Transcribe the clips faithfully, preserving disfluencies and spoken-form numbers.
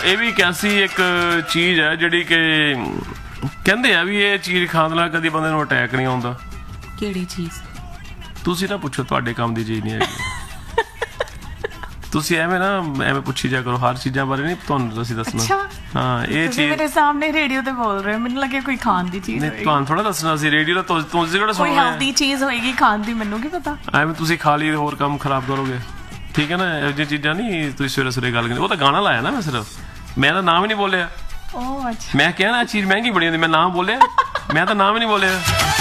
ਇਹ ਵੀ ਇੱਕ ਐਸੀ ਇੱਕ ਚੀਜ਼ ਹੈ ਜਿਹੜੀ ਕਿ ਕਹਿੰਦੇ ਆ ਵੀ ਇਹ ਚੀਜ਼ ਖਾਣ ਨਾਲ ਕਦੀ ਬੰਦੇ ਨੂੰ ਅਟੈਕ ਨਹੀਂ ਆਉਂਦਾ। ਕਿਹੜੀ ਚੀਜ਼? ਤੁਸੀਂ ਨਾ ਪੁੱਛੋ, ਤੁਹਾਡੇ ਕੰਮ ਦੀ ਚੀਜ਼ ਨਹੀਂ ਹੈਗੀ। ਤੁਸੀਂ ਐਵੇਂ ਨਾ ਐਵੇਂ ਪੁੱਛੀ ਜਾ ਕਰੋ ਹਰ ਚੀਜ਼ਾਂ ਬਾਰੇ, ਨਹੀਂ ਤੁਹਾਨੂੰ ਅਸੀਂ ਦੱਸਣਾ। ਹਾਂ ਇਹ ਚੀਜ਼ ਮੇਰੇ ਸਾਹਮਣੇ ਰੇਡੀਓ ਤੇ ਬੋਲ ਰਹੇ, ਮੈਨੂੰ ਲੱਗਿਆ ਕੋਈ ਖਾਣ ਦੀ ਚੀਜ਼ ਹੋਏਗੀ। ਤੁਹਾਨੂੰ ਥੋੜਾ ਦੱਸਣਾ ਸੀ ਰੇਡੀਓ ਦਾ, ਤੁਸੀਂ ਕਿਹੜਾ ਸੁਣ ਰਹੇ? ਕੋਈ ਹੈਲਦੀ ਚੀਜ਼ ਹੋਏਗੀ ਖਾਣ ਦੀ, ਮੈਨੂੰ ਕੀ ਪਤਾ। ਐਵੇਂ ਤੁਸੀਂ ਖਾ ਲਈ ਹੋਰ ਕੰਮ ਖਰਾਬ ਕਰੋਗੇ, ਠੀਕ ਹੈ ਨਾ। ਇਹੋ ਜਿਹੀਆਂ ਚੀਜ਼ਾਂ ਨਹੀਂ ਤੁਸੀਂ ਸਵੇਰੇ ਸਵੇਰੇ ਗੱਲ ਕਰਦੇ। ਉਹ ਤਾਂ ਗਾਣਾ ਲਾਇਆ ਨਾ ਮੈਂ, ਸਿਰਫ ਮੈਂ ਤਾਂ ਨਾਮ ਹੀ ਨਹੀਂ ਬੋਲਿਆ। ਓ ਅੱਛਾ, ਮੈਂ ਕਿਹਾ ਨਾ ਚੀਜ਼ ਮਹਿੰਗੀ ਬੜੀ ਹੁੰਦੀ, ਮੈਂ ਨਾਮ ਬੋਲਿਆ? ਮੈਂ ਤਾਂ ਨਾਮ ਹੀ ਨਹੀਂ ਬੋਲਿਆ।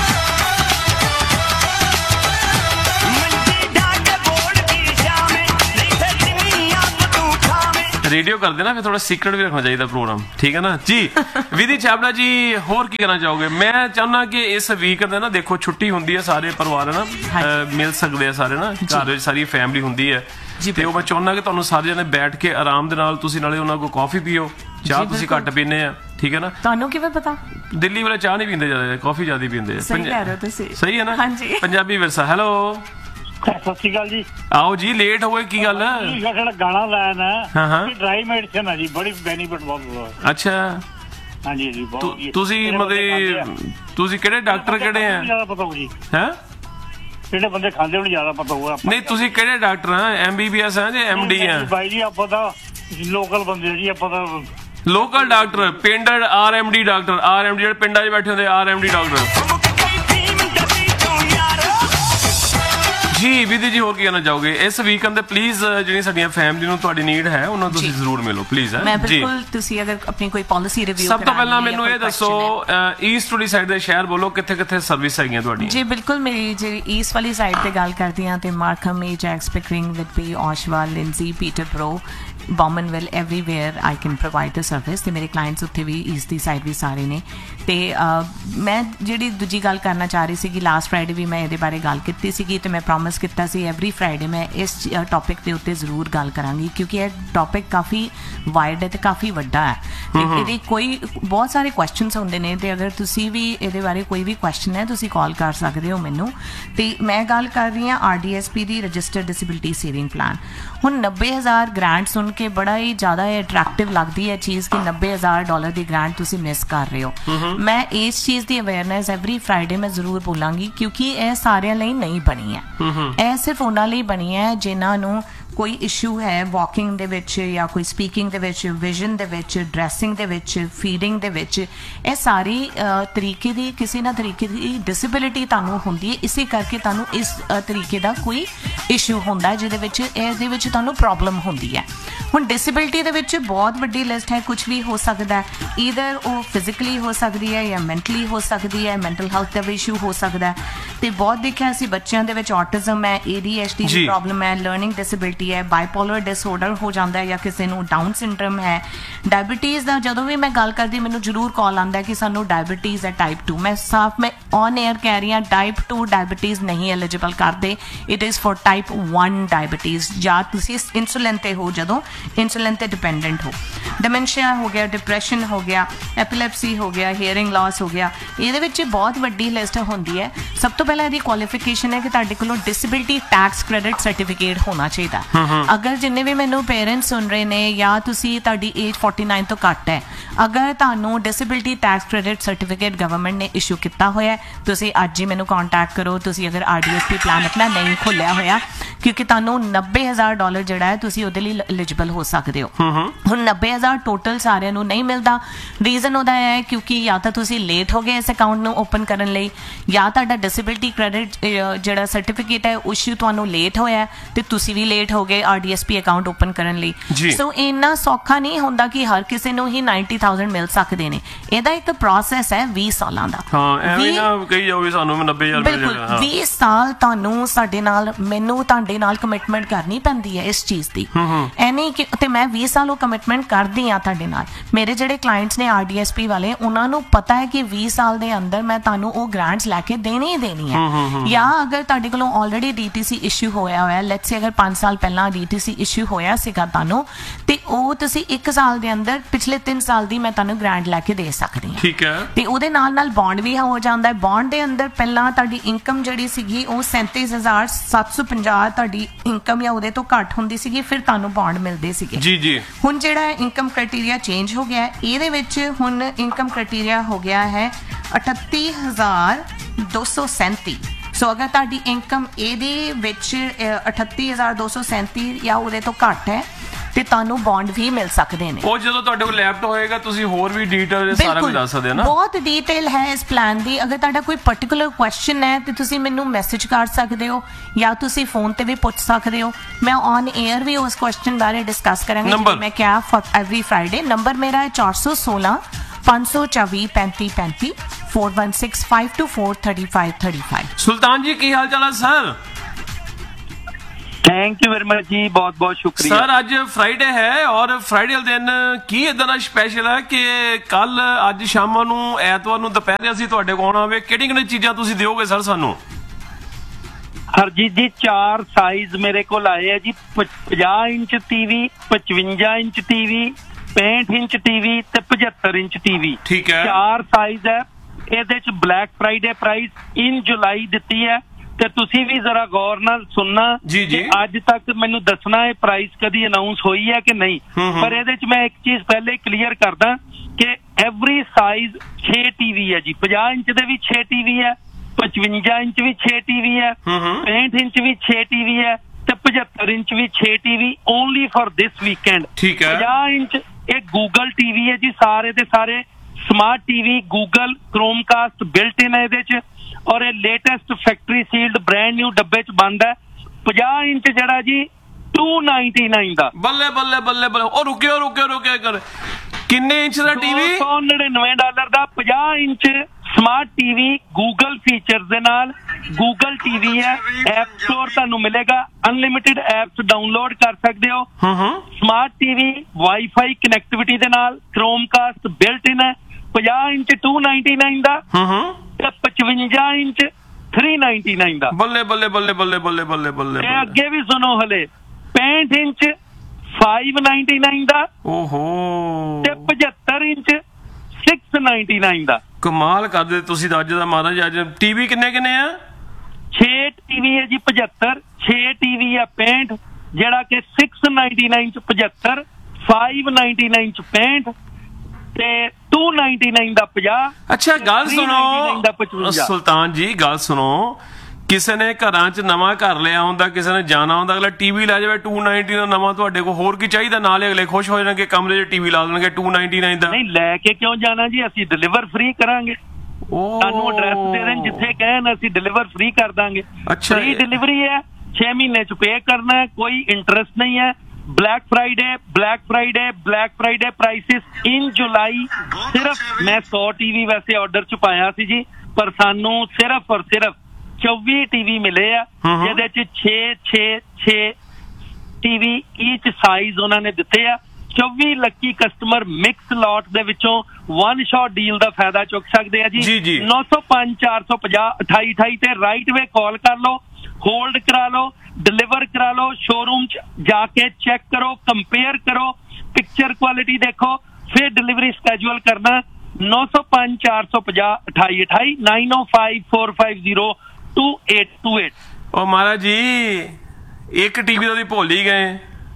रेडियो करते ना फिर थोड़ा सीक्रेट भी रखना चाहिए प्रोग्राम, ठीक है ना जी। विधि छाबड़ा जी होर की कहना चाहोगे? मैं चाहना कि इस वीक ना देखो छुट्टी होंदी है, सारे परिवार ना मिल सकते हैं, सारे ना घर सारी फैमिली होंदी है ਤੇ ਉਹ ਮੈਂ ਚਾਹੁੰਦਾ ਕਿ ਤੁਹਾਨੂੰ ਸਾਰੇ ਜਣੇ ਬੈਠ ਕੇ ਆਰਾਮ ਦੇ ਨਾਲ ਤੁਸੀਂ ਨਾਲੇ ਉਹਨਾਂ ਕੋਲ ਕਾਫੀ ਪੀਓ। ਚਾਹ ਤੁਸੀਂ ਘੱਟ ਪੀਂਦੇ ਆ, ਠੀਕ ਹੈ ਨਾ। ਤੁਹਾਨੂੰ ਕਿਵੇਂ ਪਤਾ? ਦਿੱਲੀ ਵਾਲੇ ਚਾਹ ਨਹੀਂ ਪੀਂਦੇ ਜ਼ਿਆਦਾ, ਕਾਫੀ ਜ਼ਿਆਦਾ ਪੀਂਦੇ ਆ। ਸਹੀ ਕਹਿ ਰਹੇ ਹੋ ਤੁਸੀਂ, ਸਹੀ ਹੈ ਨਾ। ਹਾਂਜੀ, ਪੰਜਾਬੀ ਵਿਰਸਾ। ਹੈਲੋ ਸਤਿ ਸ਼੍ਰੀ ਅਕਾਲ ਜੀ। ਆਓ ਜੀ, ਲੇਟ ਹੋ ਗਏ ਕੀ ਗੱਲ? ਜਿਹੜਾ ਗਾਣਾ ਲਾਇਆ ਨਾ, ਹਾਂ ਹਾਂ, ਡਰਾਈ ਮੈਡੀਸਨ ਹੈ ਜੀ, ਬੜੀ ਬੈਨੀਫਿਟ ਬਹੁਤ। ਅੱਛਾ ਹਾਂਜੀ ਜੀ, ਬਹੁਤ। ਤੁਸੀਂ ਮਤਲਬ ਤੁਸੀਂ ਕਿਹੜੇ ਡਾਕਟਰ ਕਿਹੜੇ ਆ? ਜ਼ਿਆਦਾ ਪਤਾ ਹੋਊ ਜੀ। ਹੈ ਜਿਹੜੇ ਬੰਦੇ ਖਾਂਦੇ ਉਹਨੂੰ ਜ਼ਿਆਦਾ ਪਤਾ ਹੋਊਗਾ। ਨਹੀਂ ਤੁਸੀਂ ਕਿਹੜੇ ਡਾਕਟਰ ਆ? ਐਮ ਬੀ ਬੀ ਐਸ ਆ ਜਾਂ ਐਮ ਡੀ ਆ? ਬਾਈ ਜੀ ਆਪਾਂ ਤਾਂ ਲੋਕਲ ਬੰਦੇ ਜੀ, ਆਪਾਂ ਤਾਂ ਲੋਕਲ ਡਾਕਟਰ, ਪਿੰਡ R M D doctor, R M D ਜਿਹੜੇ ਪਿੰਡਾਂ 'ਚ ਬੈਠੇ ਹੁੰਦੇ ਆਰ ਐਮ ਡੀ ਡਾਕਟਰ ਜੀ। ਵਿਧੀ ਜੀ ਹੋਰ ਕੀ ਕਹਿਣਾ ਚਾਹੋਗੇ ਇਸ ਵੀਕਐਂਡ ਤੇ? ਪਲੀਜ਼ ਜਿਹੜੀ ਸਾਡੀਆਂ ਫੈਮਿਲੀ ਨੂੰ ਤੁਹਾਡੀ ਨੀਡ ਹੈ ਉਹਨਾਂ ਨੂੰ ਤੁਸੀਂ ਜ਼ਰੂਰ ਮਿਲੋ ਪਲੀਜ਼। ਮੈਂ ਬਿਲਕੁਲ, ਤੁਸੀਂ ਅਗਰ ਆਪਣੀ ਕੋਈ ਪਾਲਿਸੀ ਰਿਵਿਊ ਸਭ ਤੋਂ ਪਹਿਲਾਂ ਮੈਨੂੰ ਇਹ ਦੱਸੋ, ਈਸਟ ਵਾਲੀ ਸਾਈਡ ਦੇ ਸ਼ਹਿਰ ਬੋਲੋ, ਕਿੱਥੇ ਕਿੱਥੇ ਸਰਵਿਸ ਹੈਗੀਆਂ ਤੁਹਾਡੀਆਂ? ਜੀ ਬਿਲਕੁਲ, ਮੇਰੀ ਜਿਹੜੀ ਈਸਟ ਵਾਲੀ ਸਾਈਡ ਤੇ ਗੱਲ ਕਰਦੀ ਹਾਂ ਤੇ Markham, ਏਜੈਕਸ, Pickering, ਵਿਟਬੀ, ਔਸ਼ਵਾ, ਲਿੰਜ਼ੀ, Peterborough, ਬੌਮਨਵਿਲ, everywhere I can provide the service. ਤੇ ਮੇਰੇ ਕਲਾਇੰਟਸ ਉੱਥੇ ਵੀ ਈਸਟ ਦੀ ਸਾਈਡ ਵੀ ਸਾਰੇ ਨੇ। ਤੇ ਮੈਂ ਜਿਹੜੀ ਦੂਜੀ ਗੱਲ ਕਰਨਾ ਚਾਹ ਰਹੀ ਸੀਗੀ, ਲਾਸਟ ਫਰਾਈਡੇ ਵੀ ਮੈਂ ਇਹਦੇ ਬਾਰੇ ਗੱਲ ਕੀਤੀ ਸੀਗੀ ਤੇ ਮੈਂ ਪ੍ਰੋਮਿਸ ਕੀਤਾ ਸੀ ਐਵਰੀ ਫਰਾਈਡੇ ਮੈਂ ਇਸ ਟੌਪਿਕ ਦੇ ਉੱਤੇ ਜ਼ਰੂਰ ਗੱਲ ਕਰਾਂਗੀ, ਕਿਉਂਕਿ ਇਹ ਟੌਪਿਕ ਕਾਫੀ ਵਾਈਡ ਹੈ ਤੇ ਕਾਫੀ ਵੱਡਾ ਹੈ ਤੇ ਇਹਦੇ ਕੋਈ ਬਹੁਤ ਸਾਰੇ ਕੁਐਸਚਨਸ ਹੁੰਦੇ ਨੇ। ਤੇ ਅਗਰ ਤੁਸੀਂ ਵੀ ਇਹਦੇ ਬਾਰੇ ਕੋਈ ਵੀ ਕੁਐਸਚਨ ਹੈ ਤੁਸੀਂ ਕਾਲ ਕਰ ਸਕਦੇ ਹੋ ਮੈਨੂੰ। ਤੇ ਮੈਂ ਗੱਲ ਕਰ ਰਹੀ ਹਾਂ ਆਰ ਡੀ ਐਸ ਪੀ ਦੀ, ਰਜਿਸਟਰਡ ਡਿਸੇਬਿਲਿਟੀ ਸੇਵਿੰਗ ਪਲਾਨ। ਹੁਣ ਨੱਬੇ ਹਜ਼ਾਰ ਗ੍ਰਾਂਟ ਸੁਣ ਕੇ ਬੜਾ ਹੀ ਜ਼ਿਆਦਾ ਅਟਰੈਕਟਿਵ ਲੱਗਦੀ ਹੈ ਚੀਜ਼ ਕਿ ਨੱਬੇ ਹਜ਼ਾਰ ਡਾਲਰ ਦੀ ਗ੍ਰਾਂਟ ਤੁਸੀਂ ਮਿਸ ਕਰ ਰਹੇ ਹੋ। ਮੈਂ ਇਸ ਚੀਜ਼ ਦੀ ਅਵੇਅਰਨੈਸ ਐਵਰੀ ਫਰਾਈਡੇ ਮੈਂ ਜ਼ਰੂਰ ਬੋਲਾਂਗੀ, ਕਿਉਂਕਿ ਇਹ ਸਾਰਿਆਂ ਲਈ ਨਹੀਂ ਬਣੀ ਹੈ। ਇਹ ਸਿਰਫ ਉਹਨਾਂ ਲਈ ਬਣੀ ਹੈ ਜਿਨ੍ਹਾਂ ਨੂੰ ਕੋਈ ਇਸ਼ੂ ਹੈ ਵਾਕਿੰਗ ਦੇ ਵਿੱਚ ਜਾਂ ਕੋਈ ਸਪੀਕਿੰਗ ਦੇ ਵਿੱਚ, ਵਿਜ਼ਨ ਦੇ ਵਿੱਚ, ਡਰੈਸਿੰਗ ਦੇ ਵਿੱਚ, ਫੀਡਿੰਗ ਦੇ ਵਿੱਚ। ਇਹ ਸਾਰੀ ਤਰੀਕੇ ਦੀ ਕਿਸੇ ਨਾ ਤਰੀਕੇ ਦੀ ਡਿਸੇਬਿਲਿਟੀ ਤੁਹਾਨੂੰ ਹੁੰਦੀ ਹੈ, ਇਸੇ ਕਰਕੇ ਤੁਹਾਨੂੰ ਇਸ ਤਰੀਕੇ ਦਾ ਕੋਈ ਇਸ਼ੂ ਹੁੰਦਾ ਜਿਹਦੇ ਵਿੱਚ ਇਹਦੇ ਵਿੱਚ ਤੁਹਾਨੂੰ ਪ੍ਰੋਬਲਮ ਹੁੰਦੀ ਹੈ। ਹੁਣ ਡਿਸੇਬਿਲਿਟੀ ਦੇ ਵਿੱਚ ਬਹੁਤ ਵੱਡੀ ਲਿਸਟ ਹੈ, ਕੁਝ ਵੀ ਹੋ ਸਕਦਾ ਹੈ। ਈਦਰ ਉਹ ਫਿਜ਼ੀਕਲੀ ਹੋ ਸਕਦੀ ਹੈ ਜਾਂ ਮੈਂਟਲੀ ਹੋ ਸਕਦੀ ਹੈ, ਮੈਂਟਲ ਹੈਲਥ ਦਾ ਵੀ ਇਸ਼ੂ ਹੋ ਸਕਦਾ ਹੈ। ਤੇ ਬਹੁਤ ਦੇਖਿਆ ਅਸੀਂ ਬੱਚਿਆਂ ਦੇ ਵਿੱਚ ਆਟਿਜ਼ਮ ਹੈ, A D H D the problem ਹੈ, ਲਰਨਿੰਗ ਡਿਸੇਬਿਲਿਟੀ ਹੈ, ਬਾਈਪੋਲਰ ਡਿਸਆਰਡਰ ਹੋ ਜਾਂਦਾ ਹੈ ਜਾਂ ਕਿਸੇ ਨੂੰ ਡਾਊਨ ਸਿੰਡਰਮ ਹੈ। ਡਾਇਬਟੀਜ਼ ਦਾ ਜਦੋਂ ਵੀ ਮੈਂ ਗੱਲ ਕਰਦੀ ਮੈਨੂੰ ਜ਼ਰੂਰ ਕਾਲ ਆਉਂਦਾ ਕਿ ਸਾਨੂੰ ਡਾਇਬਟੀਜ਼ ਹੈ ਟਾਈਪ ਟੂ। ਮੈਂ ਸਾਫ਼ ਮੈਂ ਔਨ ਏਅਰ ਕਹਿ ਰਹੀ ਹਾਂ, ਟਾਈਪ ਟੂ ਡਾਇਬਟੀਜ਼ ਨਹੀਂ ਐਲੀਜੀਬਲ ਕਰਦੇ। It is for type one diabetes, ਜਾਂ ਤੁਸੀਂ ਇਨਸੂਲਿਨ ਤੇ ਹੋ, ਜਦੋਂ ਇਨਸੂਲਿਨ ਤੇ ਡਿਪੈਂਡੈਂਟ ਹੋ। ਡਿਮੈਂਸ਼ੀਆ ਹੋ ਗਿਆ, ਡਿਪਰੈਸ਼ਨ ਹੋ ਗਿਆ, ਐਪੀਲੈਪਸੀ ਹੋ ਗਿਆ, ਹੀਅਰਿੰਗ ਲਾਸ ਹੋ ਗਿਆ। ਇਹਦੇ ਵਿੱਚ ਬਹੁਤ ਵੱਡੀ ਲਿਸਟ ਹੁੰਦੀ ਹੈ। ਸਭ ਤੋਂ ਪਹਿਲਾਂ ਇਹਦੀ ਕੁਆਲੀਫਿਕੇਸ਼ਨ ਹੈ ਕਿ ਤੁਹਾਡੇ ਕੋਲੋਂ ਡਿਸੇਬਿਲਿਟੀ ਟੈਕਸ ਕ੍ਰੈਡਿਟ ਸਰਟੀਫਿਕੇਟ ਹੋਣਾ ਚਾਹੀਦਾ। ਅਗਰ ਜਿੰਨੇ ਵੀ ਮੈਨੂੰ ਪੇਰੈਂਟਸ ਸੁਣ ਰਹੇ ਨੇ ਜਾਂ ਤੁਸੀਂ ਤੁਹਾਡੀ ਏਜ ਫੋਰਟੀ ਨਾਈਨ ਤੋਂ ਘੱਟ ਹੈ, ਅਗਰ ਤੁਹਾਨੂੰ disability tax credit certificate government ਨੇ ਇਸ਼ੂ ਕੀਤਾ ਹੋਇਆ, ਤੁਸੀਂ ਅੱਜ ਹੀ ਮੈਨੂੰ ਕੰਟੈਕਟ ਕਰੋ। ਤੁਸੀਂ ਅਗਰ R D S P plan ਆਪਣਾ ਨਹੀਂ ਖੋਲਿਆ ਹੋਇਆ, ਕਿਉਂਕਿ ਤੁਹਾਨੂੰ ਨੱਬੇ ਹਜ਼ਾਰ ਡਾਲਰ ਜਿਹੜਾ ਹੈ ਤੁਸੀਂ ਉਹਦੇ ਲਈ ਐਲੀਜੀਬਲ ਹੋ ਸਕਦੇ ਹੋ। ਹੁਣ ਨੱਬੇ ਹਜ਼ਾਰ ਟੋਟਲ ਸਾਰਿਆਂ ਨੂੰ ਨਹੀਂ ਮਿਲਦਾ। ਰੀਜ਼ਨ ਉਹਦਾ ਹੈ ਕਿਉਂਕਿ ਜਾਂ ਤਾਂ ਤੁਸੀਂ ਲੇਟ ਹੋ ਗਏ ਇਸ ਅਕਾਊਂਟ ਨੂੰ ਓਪਨ ਕਰਨ ਲਈ, ਜਾਂ ਤੁਹਾਡਾ ਡਿਸੇਬਿਲਿਟੀ ਕ੍ਰੈਡਿਟ ਜਿਹੜਾ ਸਰਟੀਫਿਕੇਟ ਹੈ ਇਸ਼ੂ ਤੁਹਾਨੂੰ ਲੇਟ ਹੋਇਆ ਤੇ ਤੁਸੀਂ ਵੀ ਲੇਟ ਹੋ ਗਏ R D S P account open ਕਰਨ ਲਈ। ਸੋ ਇੰਨਾ ਸੌਖਾ ਨਹੀਂ ਹੁੰਦਾ ਕਿ ਹਰ ਕਿਸੇ ਨੂੰ ਹੀ ਨਾਈਨਟੀ ਥਾਊਜ਼ੈਂਡ ਮਿਲ ਸਕਦੇ ਨੇ। ਇਹਦਾ ਇੱਕ ਪ੍ਰੋਸੈਸ ਹੈ ਵੀਹ ਸਾਲਾਂ ਦਾ। ਬਿਲਕੁਲ ਵੀਹ ਸਾਲ ਤੁਹਾਨੂੰ ਸਾਡੇ ਨਾਲ, ਮੈਨੂੰ ਤੁਹਾਡੇ ਨਾਲ ਕਮਿਟਮੈਂਟ ਕਰਨੀ ਪੈਂਦੀ ਹੈ ਇਸ ਚੀਜ਼ ਦੀ। ਐ ਨਹੀਂ ਕਿ ਤੇ ਮੈਂ ਵੀਹ ਸਾਲ ਉਹ ਕਮਿਟਮੈਂਟ ਕਰਦੀ ਹਾਂ ਤੁਹਾਡੇ ਨਾਲ। ਮੇਰੇ ਜਿਹੜੇ ਕਲਾਇੰਟਸ ਨੇ ਆਰ ਡੀ ਐਸ ਪੀ ਵਾਲੇ, ਉਹਨਾਂ ਨੂੰ ਪਤਾ ਹੈ ਕਿ ਵੀਹ ਸਾਲ ਦੇ ਅੰਦਰ ਮੈਂ ਤੁਹਾਨੂੰ ਉਹ ਗ੍ਰਾਂਟਸ ਲੈ ਕੇ ਦੇਣੀ ਹੀ ਦੇਣੀ ਹੈ ਜਾਂ ਅਗਰ ਤੁਹਾਡੇ ਕੋਲੋਂ ਆਲਰੇਡੀ ਡੀਟੀਸੀ ਇਸ਼ੂ ਹੋਇਆ ਹੋਇਆ ਲੈਟਸ ਸੇ ਅਗਰ ਪੰਜ ਸਾਲ ਪਹਿਲਾਂ ਡੀਟੀਸੀ ਇਸ਼ੂ ਹੋਇਆ ਸੀਗਾ ਤੁਹਾਨੂੰ ਤੇ ਉਹ ਤੁਸੀਂ ਇੱਕ ਸਾਲ ਦੇ ਅੰਦਰ ਪਿਛਲੇ ਤਿੰਨ ਸਾਲ ਦੀ ਮੈਂ ਤੁਹਾਨੂੰ ਗ੍ਰਾਂਟ ਲੈ ਕੇ ਦੇ ਸਕਦੀ ਹਾਂ ਠੀਕ ਹੈ ਤੇ ਉਹਦੇ ਨਾਲ ਨਾਲ ਬੌਂਡ ਵੀ ਹੋ ਜਾਂਦਾ ਹੈ ਬੌਂਡ ਦੇ ਅੰਦਰ ਪਹਿਲਾਂ ਤੁਹਾਡੀ ਇਨਕਮ ਜਿਹੜੀ ਸੀਗੀ ਉਹ ਸੈਂਤੀ ਹਜ਼ਾਰ ਸੱਤ ਸੌ ਪੰਜਾਹ ਤੁਹਾਡੀ ਇਨਕਮ ਜਾਂ ਉਹਦੇ ਤੋਂ ਘੱਟ ਹੁੰਦੀ ਸੀਗੀ ਫਿਰ ਤੁਹਾਨੂੰ ਬੌਂਡ ਮਿਲਦੇ ਸੀਗੇ ਜੀ ਜੀ ਹੁਣ ਜਿਹੜਾ ਇਨਕਮ ਕ੍ਰਾਈਟੇਰੀਆ ਚੇਂਜ ਹੋ ਗਿਆ ਇਹਦੇ ਵਿੱਚ ਹੁਣ ਇਨਕਮ ਕ੍ਰਾਈਟੇਰੀਆ ਹੋ ਗਿਆ ਹੈ ਅਠੱਤੀ ਹਜ਼ਾਰ ਦੋ ਸੌ ਸੈਂਤੀ ਸੋ ਅਗਰ ਤੁਹਾਡੀ ਇਨਕਮ ਇਹਦੇ ਵਿੱਚ ਅਠੱਤੀ ਹਜ਼ਾਰ ਦੋ ਸੌ ਸੈਂਤੀ ਜਾਂ ਉਹਦੇ ਤੋਂ ਘੱਟ ਹੈ ਤੇ ਤੁਹਾਨੂੰ ਬੌਂਡ ਵੀ ਮਿਲ ਸਕਦੇ ਨੇ ਉਹ ਜਦੋਂ ਤੁਹਾਡੇ ਕੋਲ ਲੈਪਟਾਪ ਹੋਏਗਾ ਤੁਸੀਂ ਹੋਰ ਵੀ ਡਿਟੇਲ ਸਾਰਾ ਕੁਝ ਦੱਸ ਸਕਦੇ ਹੋ ਨਾ ਬਹੁਤ ਡਿਟੇਲ ਹੈ ਇਸ ਪਲਾਨ ਦੀ ਅਗਰ ਤੁਹਾਡਾ ਕੋਈ ਪਾਰਟਿਕੂਲਰ ਕੁਐਸਚਨ ਹੈ ਤੇ ਤੁਸੀਂ ਮੈਨੂੰ ਮੈਸੇਜ ਕਰ ਸਕਦੇ ਹੋ ਜਾਂ ਤੁਸੀਂ ਫੋਨ ਤੇ ਵੀ ਪੁੱਛ ਸਕਦੇ ਹੋ ਮੈਂ ਔਨ 에ਅਰ ਵੀ ਉਸ ਕੁਐਸਚਨ ਬਾਰੇ ਡਿਸਕਸ ਕਰਾਂਗੀ ਮੈਂ ਕਿਹਾ ਫॉर ਐਵਰੀ ਫਰਾਈਡੇ ਨੰਬਰ ਮੇਰਾ ਹੈ ਚਾਰ ਸੌ ਸੋਲਾਂ ਪੰਜ ਸੌ ਚੌਵੀ ਪੈਂਤੀ ਪੈਂਤੀ four one six five two four three five three five ਸੁਲਤਾਨ ਜੀ ਕੀ ਹਾਲ ਚਾਲ ਹੈ sir thank you very much ਜੀ ਬਹੁਤ ਬਹੁਤ ਸ਼ੁਕਰੀਆ ਸਰ ਅੱਜ ਫਰਾਈਡੇ ਹੈ ਔਰ ਫਰਾਈਡੇ ਵਾਲੇ ਦਿਨ ਕੀ ਇਦਾਂ ਦਾ ਸਪੈਸ਼ਲ ਹੈ ਕਿ ਕੱਲ ਅੱਜ ਸ਼ਾਮਾਂ ਨੂੰ ਐਤਵਾਰ ਨੂੰ ਦੁਪਹਿਰੇ ਅਸੀਂ ਤੁਹਾਡੇ ਕੋਲ ਆਉਣਾ ਹੋਵੇ ਕਿਹੜੀ ਕਿਹੜੀ ਚੀਜ਼ਾਂ ਤੁਸੀਂ ਦਿਓਗੇ ਸਰ ਸਾਨੂੰ ਹਰਜੀਤ ਜੀ ਚਾਰ ਸਾਈਜ਼ ਮੇਰੇ ਕੋਲ ਆਏ ਆ ਜੀ ਪੰਜਾਹ ਇੰਚ ਟੀਵੀ ਪਚਵੰਜਾ ਇੰਚ ਟੀਵੀ ਪੈਂਹਠ ਇੰਚ ਟੀਵੀ ਤੇ ਪਝੱਤਰ ਇੰਚ ਟੀਵੀ ਠੀਕ ਹੈ ਚਾਰ ਸਾਈਜ਼ ਹੈ ਇਹਦੇ ਚ ਬਲੈਕ ਫਰਾਈਡੇ ਪ੍ਰਾਈਸ ਇਨ ਜੁਲਾਈ ਦਿੱਤੀ ਹੈ ਤੇ ਤੁਸੀਂ ਵੀ ਜ਼ਰਾ ਗੌਰ ਨਾਲ ਸੁਣਨਾ ਜੀ ਜੀ ਅੱਜ ਤੱਕ ਮੈਨੂੰ ਦੱਸਣਾ ਇਹ ਪ੍ਰਾਈਸ ਕਦੀ ਅਨਾਉਂਸ ਹੋਈ ਹੈ ਕਿ ਨਹੀਂ ਪਰ ਇਹਦੇ ਚ ਮੈਂ ਇੱਕ ਚੀਜ਼ ਪਹਿਲੇ ਕਲੀਅਰ ਕਰਦਾ ਕਿ ਐਵਰੀ ਸਾਈਜ਼ ਛੇ ਟੀਵੀ ਹੈ ਜੀ ਪੰਜਾਹ ਇੰਚ ਦੇ ਵੀ ਛੇ ਟੀਵੀ ਹੈ ਪਚਵੰਜਾ ਇੰਚ ਵੀ ਛੇ ਟੀਵੀ ਹੈ ਪੈਂਹਠ ਇੰਚ ਵੀ ਛੇ ਟੀਵੀ ਹੈ ਤੇ ਪਝੱਤਰ ਇੰਚ ਵੀ ਛੇ TV only for this weekend ਠੀਕ ਹੈ ਪੰਜਾਹ ਇੰਚ ਇਹ ਗੂਗਲ ਟੀਵੀ ਹੈ ਜੀ ਸਾਰੇ ਦੇ ਸਾਰੇ ਸਮਾਰਟ ਟੀਵੀ ਗੂਗਲ ਕ੍ਰੋਮਕਾਸਟ ਬਿਲਟ ਇਨ ਹੈ ਇਹਦੇ ਚ ਔਰ ਇਹ latest factory sealed brand new ਡੱਬੇ ਚ ਬੰਦ ਹੈ ਪੰਜਾਹ ਇੰਚ ਜਿਹੜਾ ਜੀ ਦੋ ਸੌ ਨਿन्यानवे ਦਾ ਬੱਲੇ ਬੱਲੇ ਬੱਲੇ ਬੱਲੇ ਉਹ ਰੁਕਿਓ ਰੁਕਿਓ ਰੁਕਿਓ ਕਰ ਕਿੰਨੇ ਇੰਚ ਦਾ ਟੀਵੀ ਦੋ ਸੌ ਨੜਿਨਵੇਂ ਡਾਲਰ ਦਾ ਪੰਜਾਹ inch smart TV Google features ਦੇ ਨਾਲ ਗੂਗਲ ਟੀਵੀ ਹੈ ਐਪ ਸਟੋਰ ਤੁਹਾਨੂੰ ਮਿਲੇਗਾ ਅਨਲਿਮਿਟਿਡ ਐਪਸ ਡਾਊਨਲੋਡ ਕਰ ਸਕਦੇ ਹੋ ਸਮਾਰਟ ਟੀਵੀ ਵਾਈਫਾਈ ਕਨੈਕਟੀਵਿਟੀ ਦੇ ਨਾਲ ਕ੍ਰੋਮਕਾਸਟ ਬਿਲਟ ਇਨ ਹੈ ਪੰਜਾਹ ਇੰਚ ਦੋ ਸੌ ਨਿन्यानवे ਦਾ ਤੇ ਪਚਵੰਜਾ ਇੰਚ ਤਿੰਨ ਸੌ ਨਿन्यानवे ਦਾ ਬੱਲੇ ਬੱਲੇ ਬੱਲੇ ਬੱਲੇ ਬੱਲੇ ਬੱਲੇ ਬੱਲੇ ਤੇ ਅੱਗੇ ਵੀ ਸੁਣੋ ਹਲੇ ਪੈਂਹਠ ਇੰਚ ਪੰਜ ਸੌ ਨਿन्यानवे ਦਾ ਓਹੋ ਤੇ ਪਝੱਤਰ ਇੰਚ ਛੇ ਸੌ ਨਿन्यानवे ਦਾ ਕਮਾਲ ਕਰਦੇ ਤੁਸੀਂ ਤਾਂ ਅੱਜ ਦਾ ਮਹਾਰਾਜ ਅੱਜ ਟੀਵੀ ਕਿੰਨੇ ਕਿੰਨੇ ਆ ਛੇ ਟੀਵੀ ਹੈ ਜੀ ਪਝੱਤਰ ਛੇ ਟੀਵੀ ਹੈ ਪੈਂਹਠ ਜਿਹੜਾ ਕਿ ਛੇ ਸੌ ਨਿन्यानवे ਚ ਪਝੱਤਰ ਪੰਜ ਸੌ ਨਿन्यानवे ਚ ਪੈਂਹਠ ਤੇ ਦੋ ਸੌ ਨਿन्यानवे ਦਾ ਪੰਜਾਹ ਅੱਛਾ ਗੱਲ ਸੁਣੋ ਦਾ ਪਚਵੰਜਾ ਸੁਲਤਾਨ ਜੀ ਗੱਲ ਸੁਣੋ ਕਿਸੇ ਨੇ ਘਰਾਂ 'ਚ ਨਵਾਂ ਘਰ ਲਿਆ ਹੁੰਦਾ ਕਿਸੇ ਨੇ ਜਾਣਾ ਹੁੰਦਾ ਅਗਲਾ ਟੀਵੀ ਲੈ ਜਾਵੇ ਦੋ ਸੌ ਨੱਬੇ ਦਾ ਨਵਾਂ ਤੁਹਾਡੇ ਕੋਲ ਹੋਰ ਕੀ ਚਾਹੀਦਾ ਨਾਲੇ ਅਗਲੇ ਖੁਸ਼ ਹੋ ਜਾਣਗੇ ਕਮਰੇ 'ਚ ਟੀਵੀ ਲਾ ਦੇਣਗੇ ਦੋ ਸੌ ਨਿन्यानवे ਦਾ ਨਹੀਂ ਲੈ ਕੇ ਕਿਉਂ ਜਾਣਾ ਜੀ ਅਸੀਂ ਡਿਲੀਵਰ ਫ੍ਰੀ ਕਰਾਂਗੇ ਤੁਹਾਨੂੰ ਐਡਰੈਸ ਦੇ ਦੇਣ ਜਿੱਥੇ ਕਹਿਣ ਅਸੀਂ ਡਿਲੀਵਰ ਫ੍ਰੀ ਕਰ ਦਾਂਗੇ ਫ੍ਰੀ ਡਿਲੀਵਰੀ ਹੈ ਛੇ ਮਹੀਨੇ 'ਚ ਪੇ ਕਰਨਾ ਹੈ ਕੋਈ ਇੰਟਰਸਟ ਨਹੀਂ ਹੈ black Friday black Friday black Friday prices ਇਨ ਜੁਲਾਈ ਸਿਰਫ ਮੈਂ ਸੌ ਟੀਵੀ ਵੈਸੇ ਆਰਡਰ 'ਚ ਪਾਇਆ ਸੀ ਜੀ ਪਰ ਸਾਨੂੰ ਸਿਰਫ ਔਰ ਸਿਰਫ ਚੌਵੀ ਟੀਵੀ ਮਿਲੇ ਆ ਜਿਹਦੇ 'ਚ ਛੇ ਛੇ ਛੇ ਟੀਵੀ ਈਚ ਸਾਈਜ਼ ਉਹਨਾਂ ਨੇ ਦਿੱਤੇ ਆ ਚੌਵੀ ਲੱਕੀ ਕਸਟਮਰ ਮਿਕਸ ਲੋਟ ਦੇ ਵਿੱਚੋਂ ਵਨ ਸ਼ਾਟ ਡੀਲ ਦਾ ਫਾਇਦਾ ਚੁੱਕ ਸਕਦੇ ਆ ਜੀ ਨੌ ਸੌ ਪੰਜ ਚਾਰ ਸੌ ਪੰਜਾਹ ਅਠਾਈ ਅਠਾਈ ਤੇ ਰਾਈਟ ਵੇ ਕਾਲ ਕਰ ਲਓ ਹੋਲਡ ਕਰਾ ਲਓ ਡਿਲੀਵਰ ਕਰਾ ਲਓ ਸ਼ੋਰੂਮ ਚ ਜਾ ਕੇ ਚੈੱਕ ਕਰੋ ਕੰਪੇਅਰ ਕਰੋ ਪਿਕਚਰ ਕੁਆਲਿਟੀ ਦੇਖੋ ਫਿਰ ਡਿਲੀਵਰੀ ਸਕੈਜੂਅਲ ਕਰਨਾ ਨੌ ਸੌ ਪੰਜ ਚਾਰ ਸੌ ਪੰਜਾਹ ਅਠਾਈ ਅਠਾਈ ਨਾइन ओ five four five zero to eight to eight ਉਹ ਮਹਾਰਾਜ ਜੀ ਇੱਕ ਟੀਵੀ ਦਾ ਵੀ ਭੁੱਲ ਹੀ ਗਏ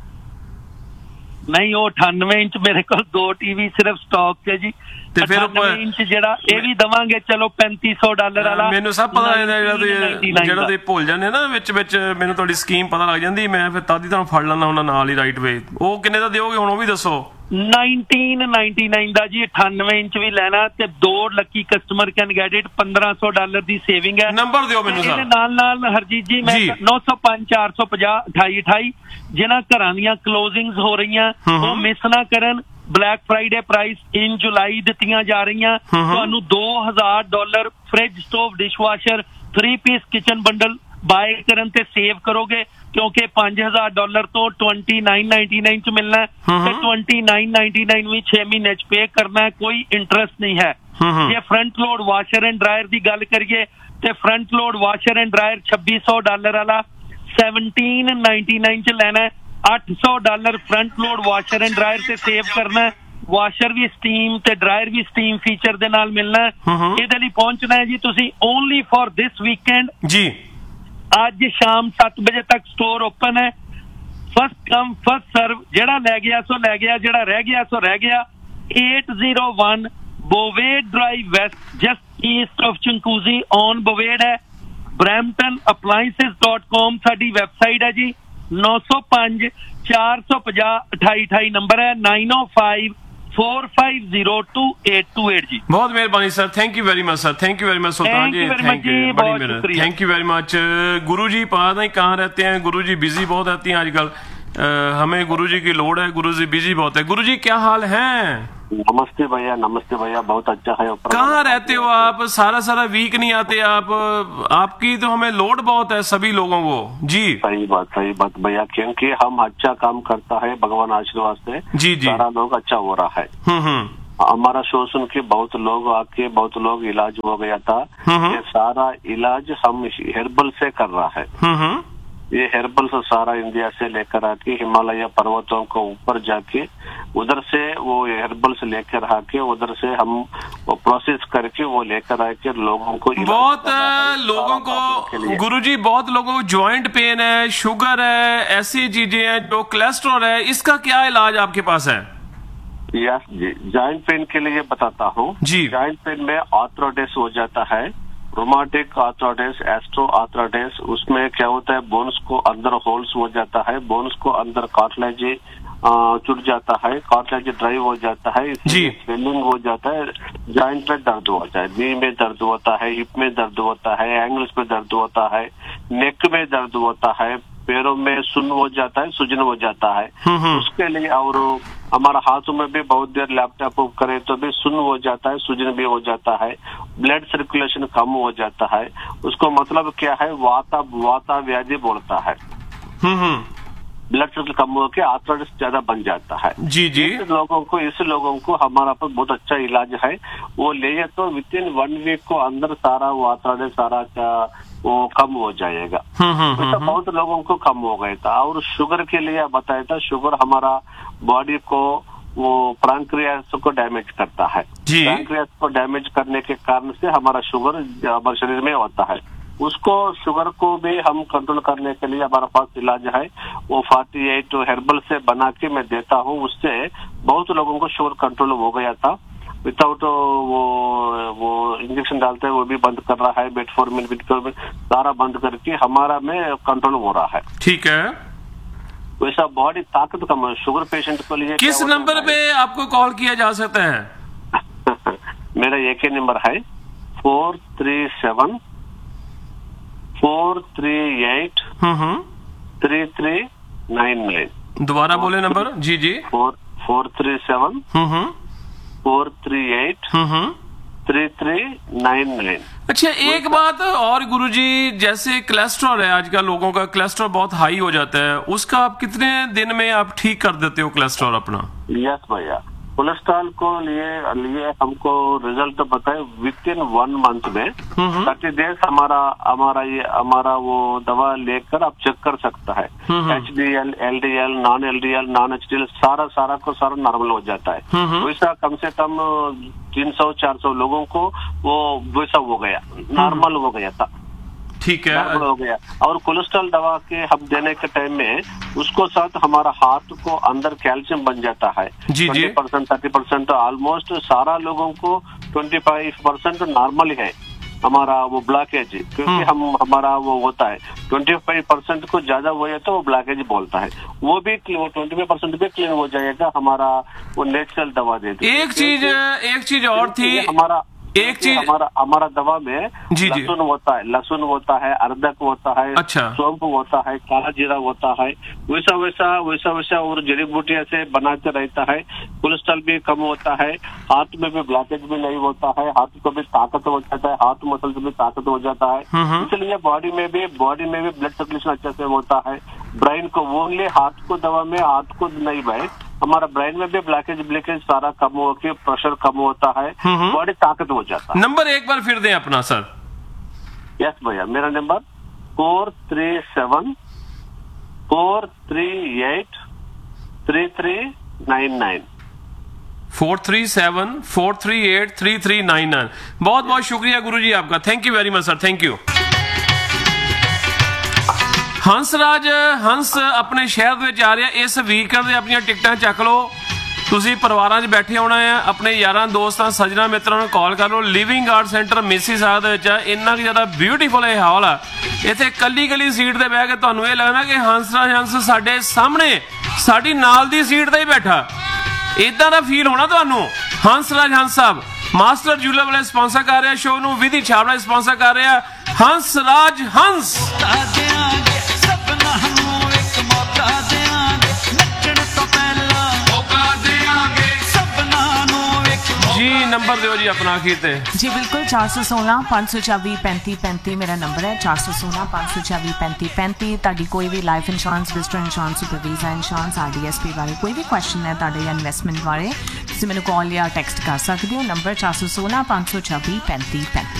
ਨਹੀਂ ਉਹ ਅਠਾਨਵੇਂ ਇੰਚ ਮੇਰੇ ਕੋਲ ਦੋ ਟੀਵੀ ਸਿਰਫ ਸਟਾਕ 'ਚ ਜੀ ਤੇ ਫਿਰ ਅਠਾਨਵੇਂ ਇੰਚ ਜਿਹੜਾ ਇਹ ਵੀ ਦਵਾਂਗੇ ਚਲੋ ਪੈਂਤੀ ਸੌ ਡਾਲਰ ਵਾਲਾ ਮੈਨੂੰ ਸਭ ਪਤਾ ਜਿਹੜਾ ਜਿਹੜਾ ਤੁਸੀਂ ਭੁੱਲ ਜਾਂਦੇ ਨਾ ਵਿੱਚ ਵਿੱਚ ਮੈਨੂੰ ਤੁਹਾਡੀ ਸਕੀਮ ਪਤਾ ਲੱਗ ਜਾਂਦੀ ਮੈਂ ਫਿਰ ਤਦ ਹੀ ਤੁਹਾਨੂੰ ਫੜ ਲੈਣਾ ਹੁੰਦਾ ਨਾਲ ਹੀ ਰਾਈਟ ਵੇ ਉਹ ਕਿੰਨੇ ਦਾ ਦਿਓਗੇ ਹੁਣ ਉਹ ਵੀ ਦੱਸੋ नाइनटीन नाइनटी नाइन ਦਾ ਜੀ ਅਠਾਨਵੇਂ ਇੰਚ ਵੀ ਲੈਣਾ ਤੇ ਦੋ Lucky customer can get it ਪੰਦਰਾਂ ਸੌ ਡਾਲਰ ਦੀ ਸੇਵਿੰਗ ਹੈ ਨੰਬਰ ਦਿਓ ਮੈਨੂੰ ਸਰ ਇਹਦੇ ਨਾਲ ਨਾਲ ਹਰਜੀਤ ਜੀ ਮੈਂ ਨੌ ਸੌ ਪੰਜ ਚਾਰ ਸੌ ਪੰਜਾਹ ਅਠਾਈ ਅਠਾਈ ਜਿਨ੍ਹਾਂ ਘਰਾਂ ਦੀਆਂ ਕਲੋਜ਼ਿੰਗਸ ਹੋ ਰਹੀਆਂ ਉਹ ਮਿਸ ਨਾ ਕਰਨ ਬਲੈਕ ਫਰਾਈਡੇ ਪ੍ਰਾਈਸ ਇਨ ਜੁਲਾਈ ਦਿੱਤੀਆਂ ਜਾ ਰਹੀਆਂ ਤੁਹਾਨੂੰ ਦੋ ਹਜ਼ਾਰ dollar fridge stove dishwasher three piece kitchen bundle bye ਕਰਨ ਤੇ ਸੇਵ ਕਰੋਗੇ ਕਿਉਂਕਿ ਪੰਜ ਹਜ਼ਾਰ ਡਾਲਰ ਤੋਂ ਟਵੈਂਟੀ ਨਾਈਨ ਨਾਈਨਟੀ ਨਾਈਨ ਚ ਮਿਲਣਾ ਤੇ ਟਵੈਂਟੀ ਨਾਈਨ ਨਾਈਨਟੀ ਨਾਈਨ ਵੀ ਛੇ ਮਹੀਨੇ ਚ ਪੇ ਕਰਨਾ ਕੋਈ ਇੰਟਰਸਟ ਨਹੀਂ ਹੈ ਜੇ front load washer and dryer ਦੀ ਗੱਲ ਕਰੀਏ ਤੇ front load washer and dryer ਛੱਬੀ ਸੌ ਡਾਲਰ ਵਾਲਾ ਸੈਵਨਟੀਨ ਨਾਈਨਟੀ ਨਾਈਨ ਚ ਲੈਣਾ ਹੈ। ਅੱਠ ਸੌ dollar front load washer and dryer ਤੇ ਸੇਵ ਕਰਨਾ ਹੈ। ਵਾਸ਼ਰ ਵੀ ਸਟੀਮ ਤੇ ਡਰਾਇਰ ਵੀ ਸਟੀਮ ਫੀਚਰ ਦੇ ਨਾਲ ਮਿਲਣਾ ਹੈ। ਇਹਦੇ ਲਈ ਪਹੁੰਚਣਾ ਹੈ ਜੀ ਤੁਸੀਂ ਓਨਲੀ ਫॉर ਦਿਸ ਵੀਕਐਂਡ ਜੀ। ਅੱਜ ਸ਼ਾਮ ਸੱਤ ਵਜੇ ਤੱਕ ਸਟੋਰ ਓਪਨ ਹੈ। ਫਸਟ ਕਮ ਫਸਟ ਸਰਵ, ਜਿਹੜਾ ਲੈ ਗਿਆ ਸੋ ਲੈ ਗਿਆ, ਜਿਹੜਾ ਰਹਿ ਗਿਆ ਸੋ ਰਹਿ ਗਿਆ। eight oh one Bovade Drive West, just east of Chinguacousy on Bovade है। Brampton Appliances dot com ਸਾਡੀ ਵੈਬਸਾਈਟ ਹੈ ਜੀ। ਨੌ ਸੌ ਪੰਜ ਚਾਰ ਸੌ ਪੰਜਾਹ ਅਠਾਈ ਅਠਾਈ ਨੰਬਰ ਹੈ। nine oh five four five zero two eight two eight जी। बहुत मेहरबानी sir, thank you very much sir, thank you very much Sultan ji, thank you, बड़ी मेहरबानी, थैंक यू वेरी मच। गुरु जी पता नहीं कहाँ रहते हैं, गुरु जी बिजी बहुत रहती हैं आजकल, हमें गुरु जी की लोड़ है, गुरु जी बिजी बहुत है। गुरु जी क्या हाल है? नमस्ते भैया, नमस्ते भैया, बहुत अच्छा है। कहाँ रहते हो आप? सारा सारा वीक नहीं आते आप, आपकी तो हमें लोड बहुत है सभी लोगों को जी। सही बात, सही बात भैया, क्योंकि हम अच्छा काम करता है भगवान आशीर्वाद से जी जी, सारा लोग अच्छा हो रहा है। हम्म हमारा शो सुन के बहुत लोग आके बहुत लोग इलाज हो गया था। ये सारा इलाज हम हेर्बल से कर रहा है। ये हेर्बल से सारा इंडिया से लेकर आके हिमालय पर्वतों को ऊपर जाके उधर से वो हेर्बल से लेकर आके उधर से हम वो प्रोसेस करके वो लेकर आके लोगों को बहुत लोगों को गुरुजी बहुत लोगों को जॉइंट पेन है, शुगर है, ऐसी चीजें हैं, जो कोलेस्ट्रॉल है, इसका क्या इलाज आपके पास है? यस जी, जॉइंट पेन के लिए बताता हूँ जी। जॉइंट पेन में आर्थराइटिस हो जाता है, रोमाटिक आर्थराइटिस, एस्ट्रो आर्थराइटिस, उसमें क्या होता है बोन्स को अंदर होल्स हो जाता है, बोन्स को अंदर कार्टिलेज चुट जाता है, कार्टिलेज ड्राइव हो जाता है, इसलिए स्वेलिंग हो जाता है, जॉइंट में दर्द होता है, नी में दर्द होता है, हिप में दर्द होता है, एंगल्स में दर्द होता है, नेक में दर्द होता है, पैरों में सुन्न हो जाता है, सूजन हो जाता है। उसके लिए और हमारा हाथों में भी बहुत देर लैपटॉप करे तो भी सुन्न हो जाता है, सूजन भी हो जाता है, ब्लड सर्कुलेशन कम हो जाता है। उसको मतलब क्या है, वाता वाता व्याधि बोलता है। ब्लड सर्कुलेशन कम होकर आर्थराइटिस ज्यादा बन जाता है जी जी। इस लोगों को इस लोगों को हमारा पर बहुत अच्छा इलाज है, वो ले तो विद इन वन वीक को अंदर सारा वो आर्थराइटिस सारा वो कम हो जाएगा। तो बहुत लोगों को कम हो गया था। और शुगर के लिए बताया था, शुगर हमारा बॉडी को वो पैंक्रियास को डैमेज करता है। पैंक्रियास को डैमेज करने के कारण से हमारा शुगर हमारे शरीर में होता है। उसको शुगर को भी हम कंट्रोल करने के लिए हमारा पास इलाज है, वो फोर्टी एट हेर्बल से बना के मैं देता हूँ। उससे बहुत लोगों को शुगर कंट्रोल हो गया था। विदाउट वो वो इंजेक्शन डालते हैं वो भी बंद कर रहा है, मेटफॉर्मिन विटफॉर्मिन सारा बंद करके हमारा में कंट्रोल हो रहा है। ठीक है, वैसा बॉडी ताकत कम है शुगर पेशेंट के लिए। किस नंबर पे आपको कॉल किया जा सकता है? मेरा एक ही नंबर है four three seven four three eight three three nine nine. दोबारा बोले नंबर जी जी। Four four three seven four three eight three three nine nine. अच्छा, एक बात और गुरुजी, जैसे कोलेस्ट्रॉल है आजकल लोगों का, कोलेस्ट्रॉल बहुत हाई हो जाता है, उसका आप कितने दिन में आप ठीक कर देते हो कोलेस्ट्रॉल अपना? यस भैया, कोलेस्ट्रॉल को लिए लिए हमको रिजल्ट बताए विद इन वन मंथ में थर्टी डेज हमारा हमारा ये हमारा वो दवा लेकर आप चेक कर सकता है। H D L, L D L, non L D L, non H D L सारा सारा को सारा नॉर्मल हो जाता है। वैसा कम से कम तीन सौ चार सौ लोगों को वो वैसा हो गया, नॉर्मल हो गया था। ठीक है, हो गया। और कोलेस्ट्रॉल दवा के हम देने के टाइम में उसको साथ हमारा हाथ को अंदर कैल्शियम बन जाता है twenty percent thirty percent almost सारा लोगों को ट्वेंटी फाइव परसेंट नॉर्मल है हमारा वो ब्लॉकेज, क्योंकि हम हमारा वो होता है ट्वेंटी फाइव परसेंट को ज्यादा हुआ है तो वो ब्लॉकेज बोलता है, वो भी वो ट्वेंटी फाइव परसेंट भी क्लीन हो जाएगा हमारा वो नेचुरल दवा देती है। एक चीज एक चीज और थी हमारा एक चीज हमारा हमारा दवा में जी जी लहसुन होता है, लहसुन होता है, अदरक होता है, अच्छा, सौंफ होता है, काला जीरा होता है, वैसा वैसा वैसा वैसा और जड़ी बूटियां से बनाते रहता है। कोलेस्ट्रॉल भी कम होता है, हाथ में भी ब्लॉकेज भी नहीं होता है, हाथ को भी ताकत हो जाता है, हाथ मसल से भी ताकत हो जाता है। इसलिए बॉडी में भी बॉडी में भी ब्लड सर्कुलेशन अच्छे से होता है। ब्रेन को ओनली हाथ को दवा में हाथ को नहीं भाई, हमारा ब्रेन में भी ब्लॉकेज ब्लॉकेज सारा कम होकर प्रेशर कम होता है, बॉडी ताकत हो जाता है। नंबर एक बार फिर दें अपना सर। यस भैया, मेरा number four three seven four three eight three three nine nine four three seven four three eight three three nine nine. बहुत बहुत शुक्रिया गुरु जी आपका, thank you very much sir, thank you. Hansraj Hans अपने शहर ਦੇ ਜਾ ਰਿਹਾ, ਇਸ ਵੀਕਐਂਡ ਦੇ ਆਪਣੀਆਂ ਟਿਕਟਾਂ ਚੱਕ ਲਓ। ਤੁਸੀਂ ਪਰਿਵਾਰਾਂ 'ਚ ਬੈਠੇ ਆਉਣਾ ਆ, ਆਪਣੇ ਯਾਰਾਂ ਦੋਸਤਾਂ ਸੱਜਣਾ ਮਿੱਤਰਾਂ ਨੂੰ ਕਾਲ ਕਰ ਲਓ। ਲਿਵਿੰਗ ਆਰਟ ਸੈਂਟਰ ਮਿਸੀਸਾਗਾ ਦੇ ਵਿੱਚ ਇੰਨਾ ਕੁ ਜ਼ਿਆਦਾ ਬਿਊਟੀਫੁਲ ਇਹ ਹਾਲ ਆ, ਇੱਥੇ ਕੱਲੀ ਕੱਲੀ ਸੀਟ ਤੇ ਬਹਿ ਕੇ ਤੁਹਾਨੂੰ ਇਹ ਲੱਗਣਾ ਕਿ ਹੰਸਰਾਜ ਹੰਸ ਸਾਡੇ ਸਾਹਮਣੇ ਸਾਡੀ ਨਾਲ ਦੀ ਸੀਟ ਤੇ ਹੀ ਬੈਠਾ, ਇਦਾਂ ਦਾ ਫੀਲ ਹੋਣਾ ਤੁਹਾਨੂੰ। ਹੰਸਰਾਜ ਹੰਸ ਸਾਹਿਬ ਮਾਸਟਰ ਜੂਲਰ ਵਾਲੇ ਸਪਾਂਸਰ ਕਰ ਰਿਹਾ ਸ਼ੋਅ ਨੂੰ, ਵਿਧੀ ਛਾਬੜਾ ਸਪਾਂਸਰ ਕਰ ਰਿਹਾ ਹੰਸਰਾਜ ਹੰਸ। जी नंबर दियो जी अपना आखिर ते। जी बिल्कुल, चार सौ सोलह पाँच सौ चौबी पैंती पैंती मेरा नंबर है, चार सौ सोलह पाँच सौ चौबी पैंती पैंती। ताड़ी कोई भी life insurance, visitor insurance, super visa insurance, R D S P बारे कोई भी क्वेश्चन है ताड़े इन्वेस्टमेंट बारे, तुसीं मैनूं कॉल या टैक्सट कर सकते हो। नंबर चार सौ सोलह पाँच सौ चौबी पैंती पैंती।